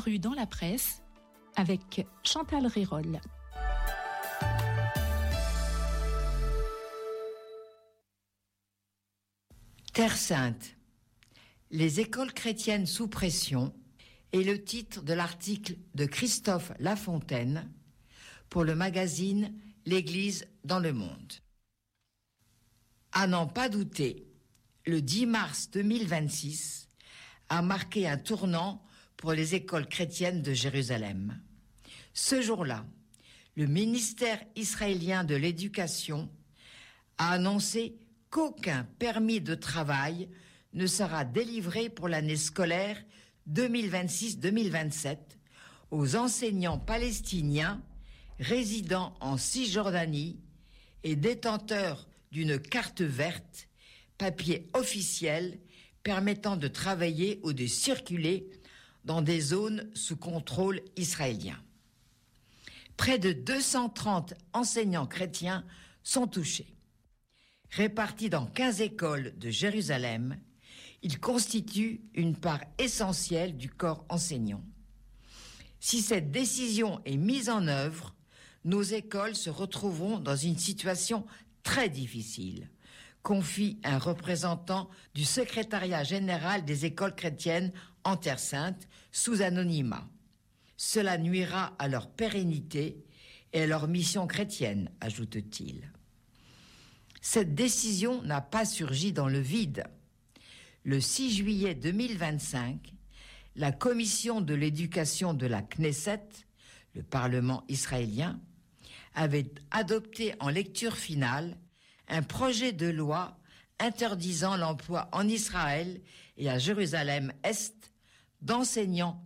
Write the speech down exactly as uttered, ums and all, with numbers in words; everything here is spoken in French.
paru dans la presse avec Chantal Rérol. Terre Sainte, les écoles chrétiennes sous pression est le titre de l'article de Christophe Lafontaine pour le magazine L'Église dans le monde. À n'en pas douter, le dix mars deux mille vingt-six a marqué un tournant pour les écoles chrétiennes de Jérusalem. Ce jour-là, le ministère israélien de l'Éducation a annoncé qu'aucun permis de travail ne sera délivré pour l'année scolaire deux mille vingt-six deux mille vingt-sept aux enseignants palestiniens résidant en Cisjordanie et détenteurs d'une carte verte, papier officiel permettant de travailler ou de circuler dans des zones sous contrôle israélien. Près de deux cent trente enseignants chrétiens sont touchés. Répartis dans quinze écoles de Jérusalem, ils constituent une part essentielle du corps enseignant. Si cette décision est mise en œuvre, nos écoles se retrouveront dans une situation très difficile, confie un représentant du secrétariat général des écoles chrétiennes en Terre Sainte, sous anonymat. Cela nuira à leur pérennité et à leur mission chrétienne, ajoute-t-il. Cette décision n'a pas surgi dans le vide. Le six juillet deux mille vingt-cinq, la commission de l'éducation de la Knesset, le Parlement israélien, avait adopté en lecture finale un projet de loi interdisant l'emploi en Israël et à Jérusalem-Est d'enseignants